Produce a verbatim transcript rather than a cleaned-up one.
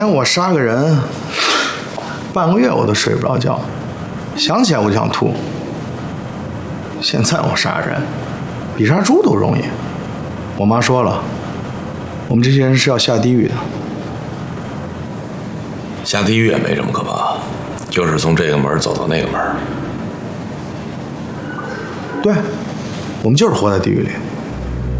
我杀个人，半个月我都睡不着觉，想起来我就想吐。现在我杀人，比杀猪都容易。我妈说了，我们这些人是要下地狱的。 下地狱也没什么可怕，就是从这个门走到那个门。 对，我们就是活在地狱里。